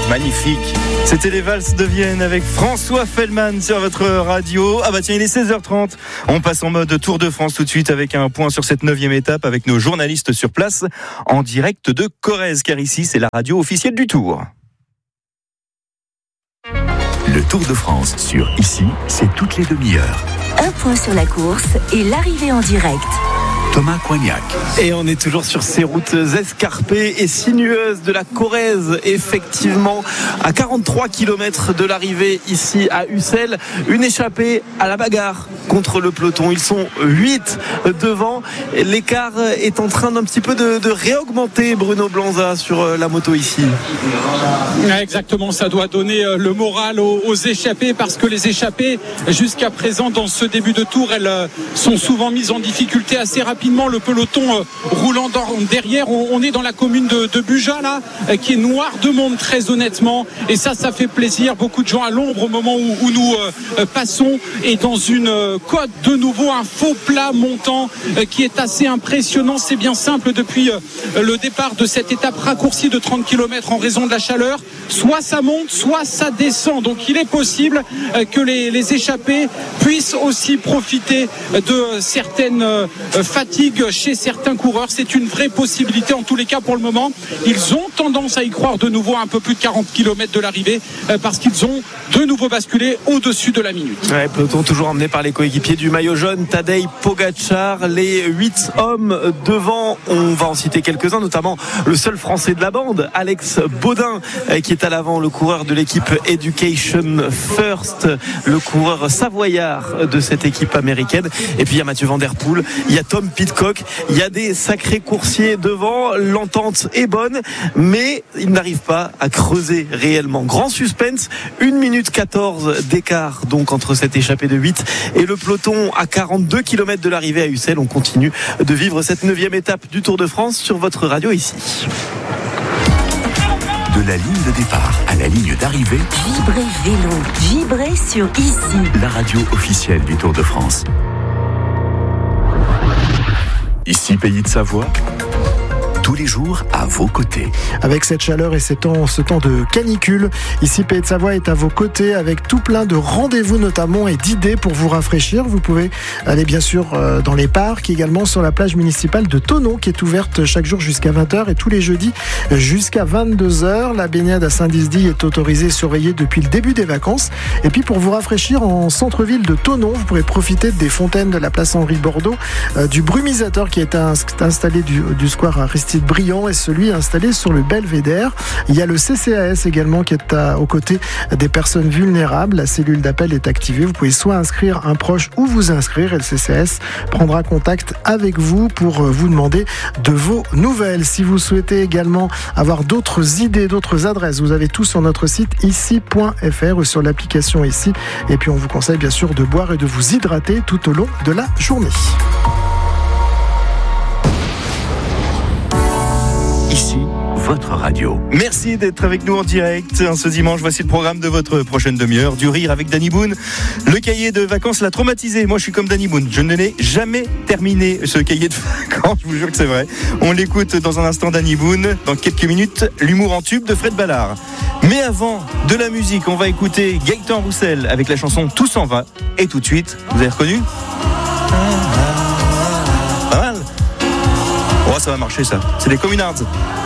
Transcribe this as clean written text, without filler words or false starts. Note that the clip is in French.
magnifique. C'était les valses de Vienne avec François Fellman sur votre radio. Ah bah tiens, il est 16h30. On passe en mode Tour de France tout de suite avec un point sur cette 9e étape avec nos journalistes sur place en direct de Corrèze, car ici c'est la radio officielle du Tour. Le Tour de France sur Ici, c'est toutes les demi-heures. Un point sur la course et l'arrivée en direct. Thomas Coignac. Et on est toujours sur ces routes escarpées et sinueuses de la Corrèze, effectivement, à 43 km de l'arrivée ici à Ussel. Une échappée à la bagarre contre le peloton. Ils sont 8 devant. L'écart est en train d'un petit peu de réaugmenter, Bruno Blanza, sur la moto ici. Exactement, ça doit donner le moral aux échappées, parce que les échappées, jusqu'à présent, dans ce début de tour, elles sont souvent mises en difficulté assez rapidement. Le peloton roulant derrière, on est dans la commune de Buja là, qui est noire de monde, très honnêtement, et ça fait plaisir. Beaucoup de gens à l'ombre au moment où nous passons, et dans une côte de nouveau, un faux plat montant qui est assez impressionnant. C'est bien simple, depuis le départ de cette étape raccourcie de 30 km en raison de la chaleur, soit ça monte, soit ça descend. Donc il est possible que les échappés puissent aussi profiter de certaines fatigues chez certains coureurs. C'est une vraie possibilité. En tous les cas, pour le moment, ils ont tendance à y croire de nouveau à un peu plus de 40 km de l'arrivée, parce qu'ils ont de nouveau basculé au-dessus de la minute. Ouais, peloton toujours emmené par les coéquipiers du maillot jaune, Tadej Pogačar. Les 8 hommes devant, on va en citer quelques-uns, notamment le seul français de la bande, Alex Baudin, qui est à l'avant, le coureur de l'équipe Education First, le coureur savoyard de cette équipe américaine. Et puis il y a Mathieu Van Der Poel, il y a Tom Pidcock, il y a des sacrés coursiers devant. L'entente est bonne, mais ils n'arrivent pas à creuser réellement. Grand suspense, 1 minute 14 d'écart donc entre cette échappée de 8 et le peloton à 42 km de l'arrivée à Ussel. On continue de vivre cette 9e étape du Tour de France sur votre radio ici. De la ligne de départ à la ligne d'arrivée, Vibrez vélo, vibrez sur Ici. la radio officielle du Tour de France. Ici, Pays de Savoie, tous les jours à vos côtés. Avec cette chaleur et ce temps de canicule, ici Pays de Savoie est à vos côtés avec tout plein de rendez-vous notamment et d'idées pour vous rafraîchir. Vous pouvez aller bien sûr dans les parcs, également sur la plage municipale de Thonon qui est ouverte chaque jour jusqu'à 20h et tous les jeudis jusqu'à 22h. La baignade à Saint-Disdy est autorisée et surveillée depuis le début des vacances. Et puis pour vous rafraîchir en centre-ville de Thonon, vous pourrez profiter des fontaines de la place Henri Bordeaux, du brumisateur qui est installé du square Aristide Briand et celui installé sur le Belvédère. Il y a le CCAS également qui est aux côtés des personnes vulnérables. La cellule d'appel est activée. Vous pouvez soit inscrire un proche ou vous inscrire et le CCAS prendra contact avec vous pour vous demander de vos nouvelles. Si vous souhaitez également avoir d'autres idées, d'autres adresses, vous avez tout sur notre site ici.fr ou sur l'application Ici. Et puis on vous conseille bien sûr de boire et de vous hydrater tout au long de la journée. Ici, votre radio. Merci d'être avec nous en direct ce dimanche. Voici le programme de votre prochaine demi-heure. Du rire avec Danny Boone. Le cahier de vacances l'a traumatisé. Moi, je suis comme Danny Boone. Je ne l'ai jamais terminé, ce cahier de vacances. Je vous jure que c'est vrai. On l'écoute dans un instant, Danny Boone. Dans quelques minutes, l'humour en tube de Fred Ballard. Mais avant de la musique, on va écouter Gaëtan Roussel avec la chanson Tout s'en va. Et tout de suite, vous avez reconnu ? Pas mal. Oh, ça va marcher ça. C'est les Communards.